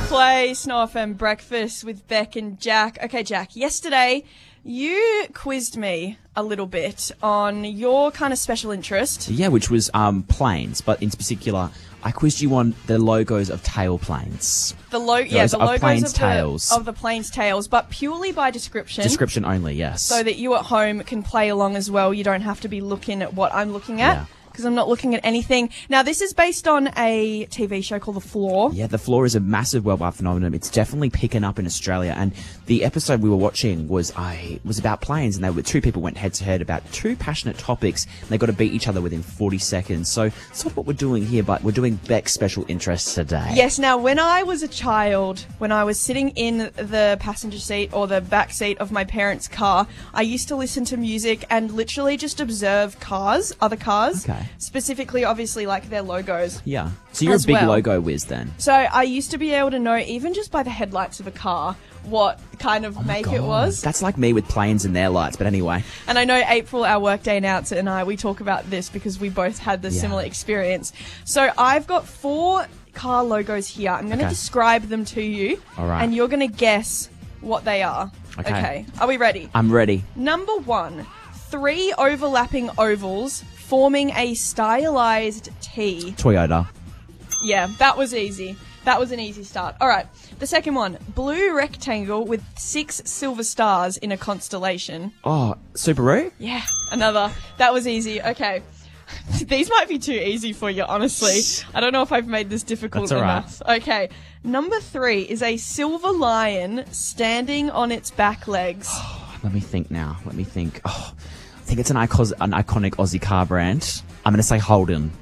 Play, Snow FM Breakfast with Beck and Jack. Okay, Jack, yesterday you quizzed me a little bit on your kind of special interest. Yeah, which was planes, but in particular, I quizzed you on the logos of tailplanes. The logos planes' tails. of the plane's tails, but purely by description. Description only, yes. So that you at home can play along as well. You don't have to be looking at what I'm looking at. Yeah. Because I'm not looking at anything. Now, this is based on a TV show called The Floor. Yeah, The Floor is a massive worldwide phenomenon. It's definitely picking up in Australia. And the episode we were watching was about planes, and two people went head to head about two passionate topics. And they got to beat each other within 40 seconds. So it's not what we're doing here, but we're doing Beck's special interests today. Yes. Now, when I was a child, when I was sitting in the passenger seat or the back seat of my parents' car, I used to listen to music and literally just observe other cars. Okay. Specifically, obviously, like their logos. Yeah. So you're a big logo whiz then. So I used to be able to know, even just by the headlights of a car, what kind of make it was. That's like me with planes and their lights, but anyway. And I know April, our workday announcer, and I, we talk about this because we both had the similar experience. So I've got 4 car logos here. I'm going to describe them to you. All right. And you're going to guess what they are. Okay. Are we ready? I'm ready. Number 1, 3 overlapping ovals forming a stylized T. Toyota. Yeah, that was easy. That was an easy start. All right. The second one, blue rectangle with 6 silver stars in a constellation. Oh, Subaru? Yeah, another. That was easy. Okay. These might be too easy for you, honestly. I don't know if I've made this difficult That's all right. enough. Okay. Number 3 is a silver lion standing on its back legs. Let me think now. Oh, I think it's an iconic Aussie car brand. I'm going to say Holden.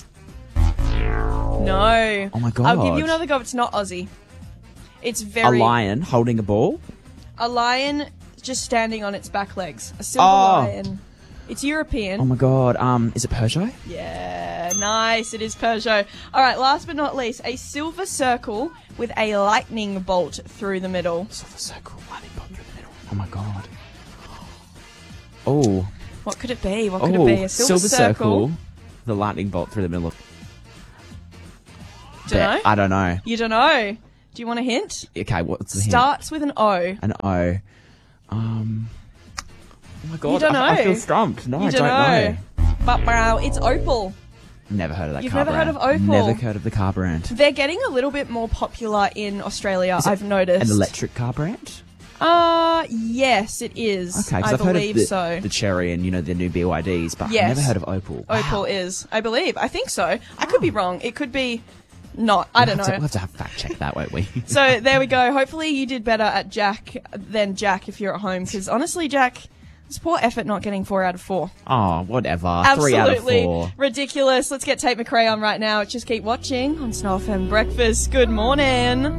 No. Oh my God. I'll give you another go. It's not Aussie. It's A very... lion holding a ball? A lion just standing on its back legs. A silver lion. It's European. Oh my God. Is it Peugeot? Yeah, nice. It is Peugeot. All right, last but not least, a silver circle with a lightning bolt through the middle. Silver circle, lightning bolt through the middle. Oh my God. Oh. What could it be? What could it be? A silver circle. The lightning bolt through the middle of... Dunno? I don't know. You don't know. Do you want a hint? Okay, what's the hint? Starts with an O. An O. Oh my God. You don't know. I feel stumped. No, You I don't know. But it's Opel. Never heard of that You've car never brand. heard of Opel? Never heard of the car brand. They're getting a little bit more popular in Australia, I've noticed. An electric car brand? Yes, it is. Okay, because I I've heard believe of so. the Cherry and, the new BYDs, but Yes. I've never heard of Opel. Wow. Opel is, I believe. I think so. I could be wrong. It could be not. I don't know. We'll have to fact check that, won't we? So there we go. Hopefully you did better at Jack than Jack if you're at home. Because honestly, Jack, it's poor effort not getting 4 out of 4. Oh, whatever. Absolutely 3 out of 4. ridiculous. Let's get Tate McRae on right now. Just keep watching on Snow FM Breakfast. Good morning.